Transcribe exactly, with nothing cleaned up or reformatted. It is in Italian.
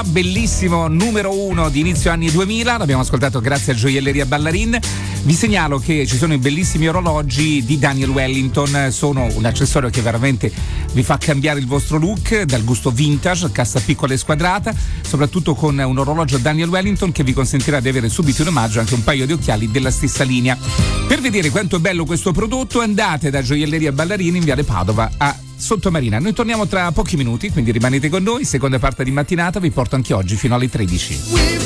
tema bellissimo, numero uno di inizio anni duemila, l'abbiamo ascoltato grazie a Gioielleria Ballarin. Vi segnalo che ci sono i bellissimi orologi di Daniel Wellington, sono un accessorio che veramente vi fa cambiare il vostro look, dal gusto vintage, cassa piccola e squadrata, soprattutto con un orologio Daniel Wellington che vi consentirà di avere subito in omaggio anche un paio di occhiali della stessa linea. Per vedere quanto è bello questo prodotto andate da Gioielleria Ballarin in Viale Padova a Sottomarina. Noi torniamo tra pochi minuti, quindi rimanete con noi, seconda parte di mattinata, vi porto anche oggi fino alle tredici.